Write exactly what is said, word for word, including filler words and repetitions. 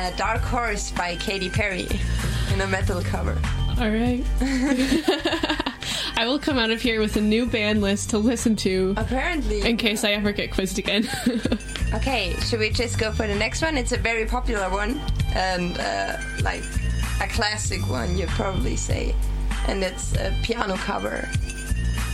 uh, Dark Horse by Katy Perry in a metal cover. All right. I will come out of here with a new band list to listen to. Apparently. In case I ever get quizzed again. Okay, should we just go for the next one? It's a very popular one, and uh, like a classic one, you'd probably say. And it's a piano cover